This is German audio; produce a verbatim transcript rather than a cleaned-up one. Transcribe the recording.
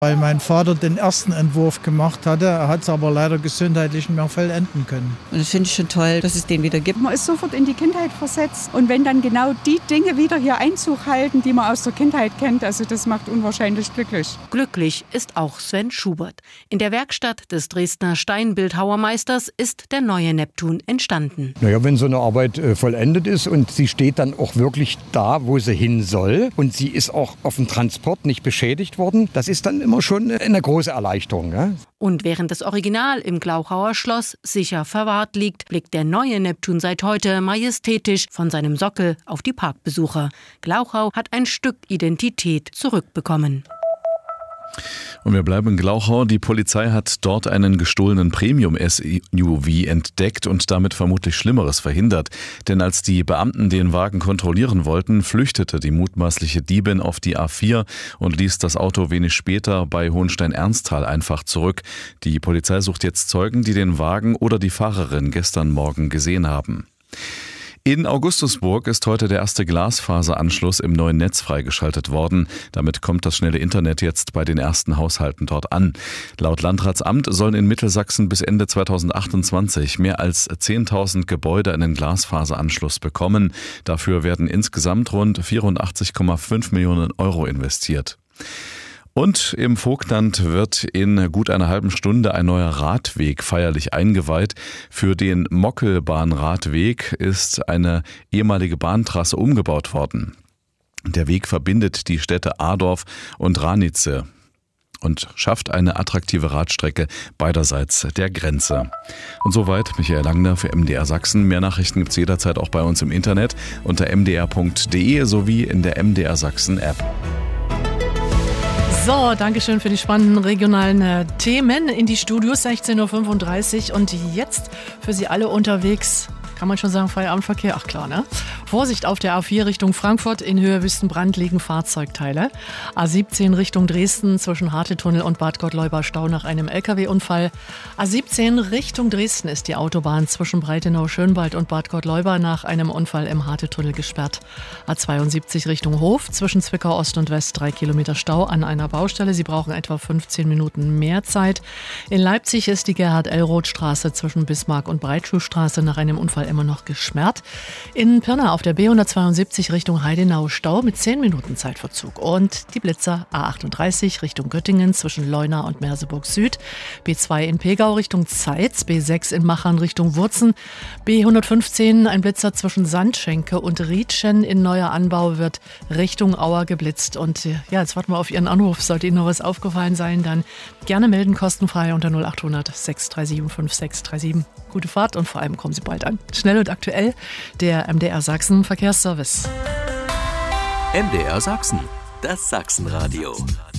Weil mein Vater den ersten Entwurf gemacht hatte, er hat es aber leider gesundheitlich nicht mehr vollenden können. Und das finde ich schon toll, dass es den wieder gibt. Man ist sofort in die Kindheit versetzt und wenn dann genau die Dinge wieder hier Einzug halten, die man aus der Kindheit kennt, also das macht unwahrscheinlich glücklich. Glücklich ist auch Sven Schubert. In der Werkstatt des Dresdner Steinbildhauermeisters ist der neue Neptun entstanden. Naja, wenn so eine Arbeit äh, vollendet ist und sie steht dann auch wirklich da, wo sie hin soll und sie ist auch auf dem Transport nicht beschädigt worden, das ist dann immer schon eine große Erleichterung. Ja? Und während das Original im Glauchauer Schloss sicher verwahrt liegt, blickt der neue Neptun seit heute majestätisch von seinem Sockel auf die Parkbesucher. Glauchau hat ein Stück Identität zurückbekommen. Und wir bleiben in Glauchau. Die Polizei hat dort einen gestohlenen Premium-S U V entdeckt und damit vermutlich Schlimmeres verhindert. Denn als die Beamten den Wagen kontrollieren wollten, flüchtete die mutmaßliche Diebin auf die A vier und ließ das Auto wenig später bei Hohenstein-Ernsthal einfach zurück. Die Polizei sucht jetzt Zeugen, die den Wagen oder die Fahrerin gestern Morgen gesehen haben. In Augustusburg ist heute der erste Glasfaseranschluss im neuen Netz freigeschaltet worden. Damit kommt das schnelle Internet jetzt bei den ersten Haushalten dort an. Laut Landratsamt sollen in Mittelsachsen bis Ende zweitausendachtundzwanzig mehr als zehntausend Gebäude einen Glasfaseranschluss bekommen. Dafür werden insgesamt rund vierundachtzig Komma fünf Millionen Euro investiert. Und im Vogtland wird in gut einer halben Stunde ein neuer Radweg feierlich eingeweiht. Für den Mockelbahnradweg ist eine ehemalige Bahntrasse umgebaut worden. Der Weg verbindet die Städte Adorf und Ranitze und schafft eine attraktive Radstrecke beiderseits der Grenze. Und soweit Michael Langner für M D R Sachsen. Mehr Nachrichten gibt's jederzeit auch bei uns im Internet unter m d r punkt d e sowie in der M D R Sachsen App. So, danke schön für die spannenden regionalen äh, Themen in die Studios, sechzehn Uhr fünfunddreißig und jetzt für Sie alle unterwegs, kann man schon sagen, Feierabendverkehr? Ach klar, ne? Vorsicht auf der A vier Richtung Frankfurt, in Höhe Wüstenbrand liegen Fahrzeugteile. A siebzehn Richtung Dresden zwischen Hartetunnel und Bad Gottleuba Stau nach einem L K W-Unfall. A siebzehn Richtung Dresden ist die Autobahn zwischen Breitenau-Schönwald und Bad Gottleuba nach einem Unfall im Hartetunnel gesperrt. A zweiundsiebzig Richtung Hof zwischen Zwickau Ost und West drei Kilometer Stau an einer Baustelle. Sie brauchen etwa fünfzehn Minuten mehr Zeit. In Leipzig ist die Gerhard-L-Roth-Straße zwischen Bismarck und Breitschuhstraße nach einem Unfall immer noch gesperrt. In Pirna auf der B hundertzweiundsiebzig Richtung Heidenau Stau mit zehn Minuten Zeitverzug. Und die Blitzer A achtunddreißig Richtung Göttingen zwischen Leuna und Merseburg Süd. B zwei in Pegau Richtung Zeitz. B sechs in Machern Richtung Wurzen. B hundertfünfzehn ein Blitzer zwischen Sandschenke und Rietschen in neuer Anbau wird Richtung Auer geblitzt. Und ja, jetzt warten wir auf Ihren Anruf. Sollte Ihnen noch was aufgefallen sein, dann gerne melden, kostenfrei unter null achthundert sechs drei sieben fünf sechs drei sieben. Gute Fahrt und vor allem kommen Sie bald an. Schnell und aktuell, der M D R Sachsen Verkehrsservice. M D R Sachsen, das Sachsenradio.